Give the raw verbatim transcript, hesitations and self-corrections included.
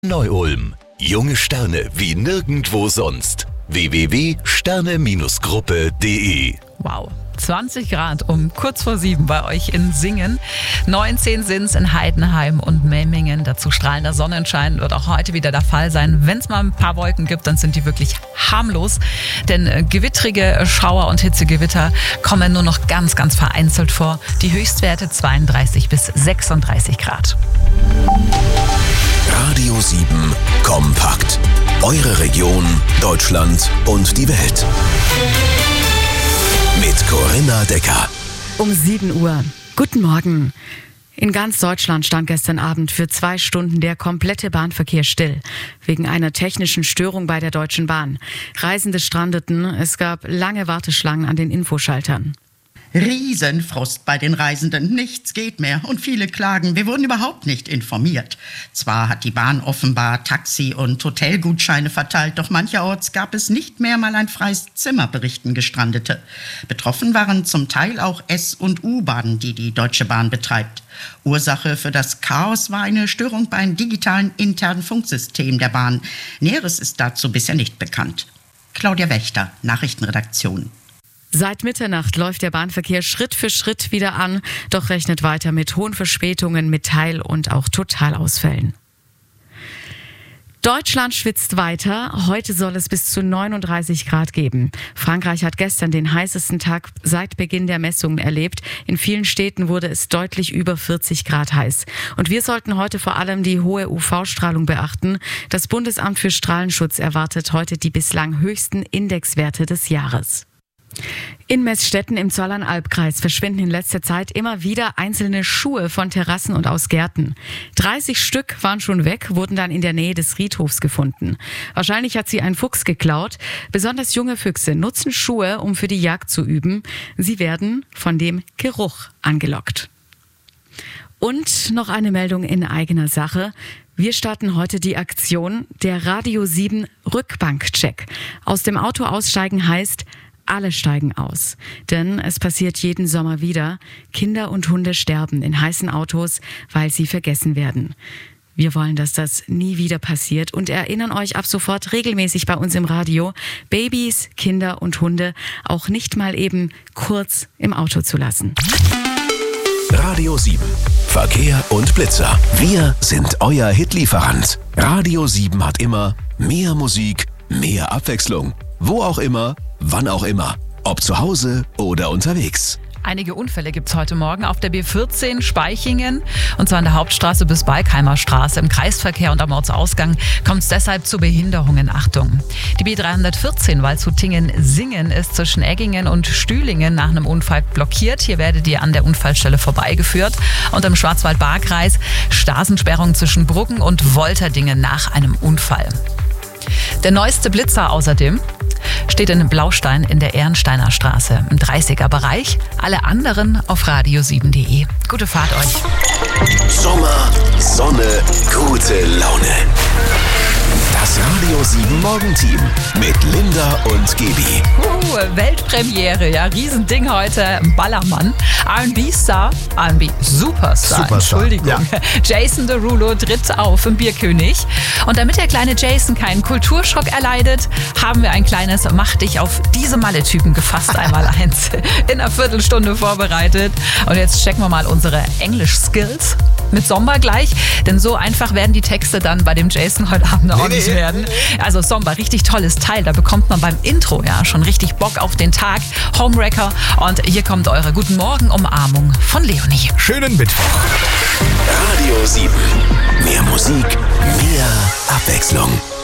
Neu-Ulm. Junge Sterne wie nirgendwo sonst. w w w punkt sterne Gruppe punkt de. Wow. zwanzig Grad um kurz vor sieben bei euch in Singen. neunzehn sind es in Heidenheim und Memmingen. Dazu strahlender Sonnenschein wird auch heute wieder der Fall sein. Wenn es mal ein paar Wolken gibt, dann sind die wirklich harmlos. Denn äh, gewittrige Schauer und Hitzegewitter kommen nur noch ganz, ganz vereinzelt vor. Die Höchstwerte zweiunddreißig bis sechsunddreißig Grad. Radio sieben Kompakt. Eure Region, Deutschland und die Welt. Mit Corinna Decker. Um sieben Uhr. Guten Morgen. In ganz Deutschland stand gestern Abend für zwei Stunden der komplette Bahnverkehr still. Wegen einer technischen Störung bei der Deutschen Bahn. Reisende strandeten. Es gab lange Warteschlangen an den Infoschaltern. Riesenfrust bei den Reisenden, nichts geht mehr und viele klagen, wir wurden überhaupt nicht informiert. Zwar hat die Bahn offenbar Taxi- und Hotelgutscheine verteilt, doch mancherorts gab es nicht mehr mal ein freies Zimmer, berichten Gestrandete. Betroffen waren zum Teil auch S- und U-Bahnen, die die Deutsche Bahn betreibt. Ursache für das Chaos war eine Störung beim digitalen internen Funksystem der Bahn. Näheres ist dazu bisher nicht bekannt. Claudia Wächter, Nachrichtenredaktion. Seit Mitternacht läuft der Bahnverkehr Schritt für Schritt wieder an, doch rechnet weiter mit hohen Verspätungen, mit Teil- und auch Totalausfällen. Deutschland schwitzt weiter. Heute soll es bis zu neununddreißig Grad geben. Frankreich hat gestern den heißesten Tag seit Beginn der Messungen erlebt. In vielen Städten wurde es deutlich über vierzig Grad heiß. Und wir sollten heute vor allem die hohe U V-Strahlung beachten. Das Bundesamt für Strahlenschutz erwartet heute die bislang höchsten Indexwerte des Jahres. In Meßstetten im Zollernalbkreis verschwinden in letzter Zeit immer wieder einzelne Schuhe von Terrassen und aus Gärten. dreißig Stück waren schon weg, wurden dann in der Nähe des Friedhofs gefunden. Wahrscheinlich hat sie ein Fuchs geklaut. Besonders junge Füchse nutzen Schuhe, um für die Jagd zu üben. Sie werden von dem Geruch angelockt. Und noch eine Meldung in eigener Sache. Wir starten heute die Aktion der Radio sieben Rückbankcheck. Aus dem Auto aussteigen heißt, alle steigen aus. Denn es passiert jeden Sommer wieder. Kinder und Hunde sterben in heißen Autos, weil sie vergessen werden. Wir wollen, dass das nie wieder passiert und erinnern euch ab sofort regelmäßig bei uns im Radio, Babys, Kinder und Hunde auch nicht mal eben kurz im Auto zu lassen. Radio sieben. Verkehr und Blitzer. Wir sind euer Hitlieferant. Radio sieben hat immer mehr Musik, mehr Abwechslung. Wo auch immer, wann auch immer. Ob zu Hause oder unterwegs. Einige Unfälle gibt es heute Morgen auf der B vierzehn Spaichingen und zwar an der Hauptstraße bis Balkheimer Straße. Im Kreisverkehr und am Ortsausgang kommt es deshalb zu Behinderungen. Achtung! Die B dreihundertvierzehn Waldshutingen-Singen ist zwischen Eggingen und Stühlingen nach einem Unfall blockiert. Hier werdet ihr an der Unfallstelle vorbeigeführt. Und im Schwarzwald-Baar-Kreis Straßensperrung zwischen Bruggen und Wolterdingen nach einem Unfall. Der neueste Blitzer außerdem steht in Blaustein in der Ehrensteiner Straße im dreißiger Bereich. Alle anderen auf radio sieben punkt de. Gute Fahrt euch. Sommer, Sonne, gute Laune. Das Radio sieben Morgenteam mit Linda und Gebi. Uh, Weltpremiere, ja, Riesending heute. Ballermann, R und B-Star, R und B-Superstar, Superstar, Entschuldigung. ja. Jason Derulo tritt auf im Bierkönig. Und damit der kleine Jason keinen Kulturschock erleidet, haben wir ein kleines Mach dich auf diese Malle-Typen gefasst, einmal eins, in einer Viertelstunde vorbereitet. Und jetzt checken wir mal unsere Englisch-Skills mit Somba gleich, denn so einfach werden die Texte dann bei dem Jason heute Abend auch Nee, nicht nee. werden. Also Somba, richtig tolles Teil, da bekommt man beim Intro ja schon richtig Bock auf den Tag. Homewrecker und hier kommt eure Guten Morgen Umarmung von Leonie. Schönen Mittwoch. Radio sieben. Mehr Musik, mehr Abwechslung.